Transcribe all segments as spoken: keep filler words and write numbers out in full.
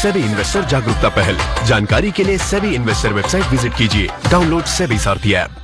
SEBI investor जागरूकता पहल। जानकारी के लिए सेबी इन्वेस्टर वेबसाइट विजिट कीजिए। डाउनलोड सेबी सारथी ऐप।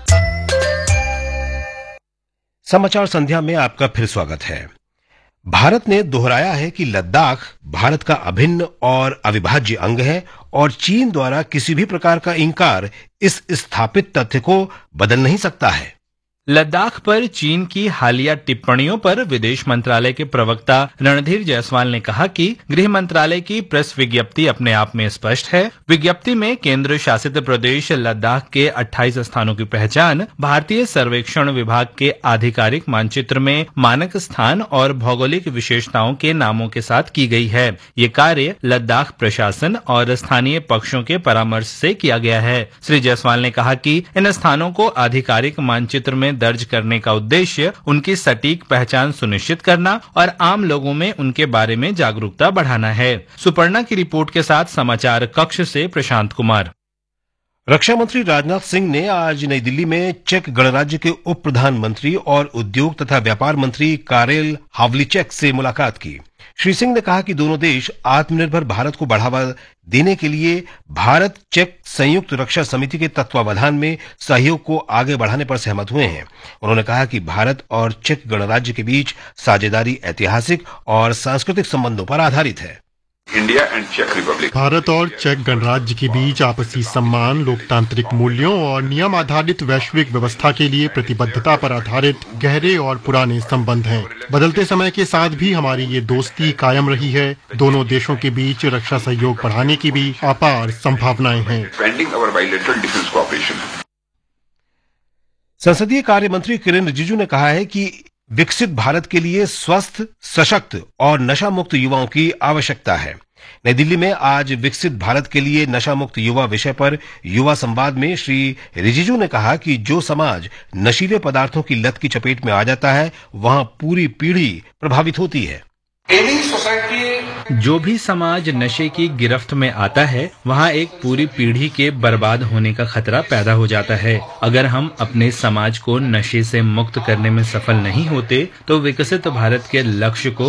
समाचार संध्या में आपका फिर स्वागत है। भारत ने दोहराया है कि लद्दाख भारत का अभिन्न और अविभाज्य अंग है और चीन द्वारा किसी भी प्रकार का इंकार इस स्थापित तथ्य को बदल नहीं सकता है। लद्दाख पर चीन की हालिया टिप्पणियों पर विदेश मंत्रालय के प्रवक्ता रणधीर जायसवाल ने कहा कि गृह मंत्रालय की प्रेस विज्ञप्ति अपने आप में स्पष्ट है। विज्ञप्ति में केंद्र शासित प्रदेश लद्दाख के अट्ठाईस स्थानों की पहचान भारतीय सर्वेक्षण विभाग के आधिकारिक मानचित्र में मानक स्थान और भौगोलिक विशेषताओं के नामों के साथ की गई है। ये कार्य लद्दाख प्रशासन और स्थानीय पक्षों के परामर्श से किया गया है। श्री जायसवाल ने कहा कि इन स्थानों को आधिकारिक मानचित्र में दर्ज करने का उद्देश्य उनकी सटीक पहचान सुनिश्चित करना और आम लोगों में उनके बारे में जागरूकता बढ़ाना है। सुपर्णा की रिपोर्ट के साथ समाचार कक्ष से प्रशांत कुमार। रक्षा मंत्री राजनाथ सिंह ने आज नई दिल्ली में चेक गणराज्य के उप प्रधानमंत्री और उद्योग तथा व्यापार मंत्री कारेल हावलिचेक से मुलाकात की। श्री सिंह ने कहा कि दोनों देश आत्मनिर्भर भारत को बढ़ावा देने के लिए भारत चेक संयुक्त रक्षा समिति के तत्वावधान में सहयोग को आगे बढ़ाने पर सहमत हुए हैं। उन्होंने कहा कि भारत और चेक गणराज्य के बीच साझेदारी ऐतिहासिक और सांस्कृतिक संबंधों पर आधारित है। India and check Republic Bharat और चेक गणराज्य के बीच आपसी सम्मान, लोकतांत्रिक मूल्यों और नियम आधारित वैश्विक व्यवस्था के लिए प्रतिबद्धता पर आधारित गहरे और पुराने संबंध हैं। बदलते समय के साथ भी हमारी ये दोस्ती कायम रही है। दोनों देशों के बीच रक्षा सहयोग बढ़ाने की भी अपार संभावनाएं हैं। संसदीय कार्य मंत्री किरेन रिजिजू ने कहा है कि विकसित भारत के लिए स्वस्थ, सशक्त और नशा मुक्त युवाओं की आवश्यकता है। नई दिल्ली में आज विकसित भारत के लिए नशा मुक्त युवा विषय पर युवा संवाद में श्री रिजिजू ने कहा कि जो समाज नशीले पदार्थों की लत की चपेट में आ जाता है, वहां पूरी पीढ़ी प्रभावित होती है। जो भी समाज नशे की गिरफ्त में आता है, वहाँ एक पूरी पीढ़ी के बर्बाद होने का खतरा पैदा हो जाता है। अगर हम अपने समाज को नशे से मुक्त करने में सफल नहीं होते, तो विकसित भारत के लक्ष्य को